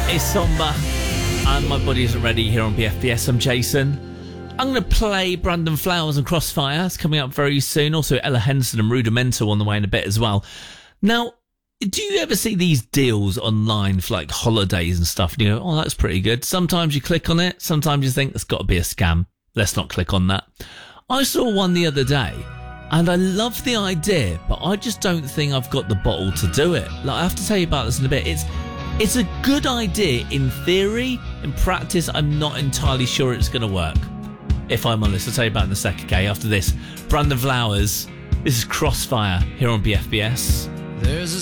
It's Somber, and my body isn't ready here on BFBS. I'm Jason. I'm going to play Brandon Flowers and Crossfire. It's coming up very soon. Also, Ella Henson and Rudimental on the way in a bit as well. Now, do you ever see these deals online for like holidays and stuff? And you go, oh, that's pretty good. Sometimes you click on it. Sometimes you think, it's got to be a scam. Let's not click on that. I saw one the other day, and I love the idea, but I just don't think I've got the bottle to do it. Like, I have to tell you about this in a bit. It's a good idea in theory. In practice, I'm not entirely sure it's going to work. If I'm honest, I'll tell you about it in a second, okay? After this, Brandon Flowers. This is Crossfire here on BFBS. There's a